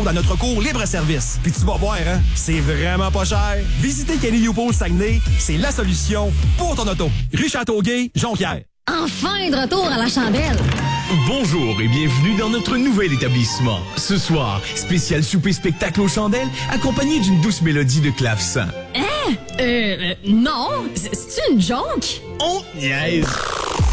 dans notre cours libre-service. Puis tu vas voir, hein, c'est vraiment pas cher. Visiter Kenny U-Pool Saguenay, c'est la solution pour ton auto. Rue Châteauguay, Jonquière. Enfin de retour à la chandelle. Bonjour et bienvenue dans notre nouvel établissement. Ce soir, spécial souper-spectacle aux chandelles, accompagné d'une douce mélodie de clavecin. Non, c'est une joke? On niaise!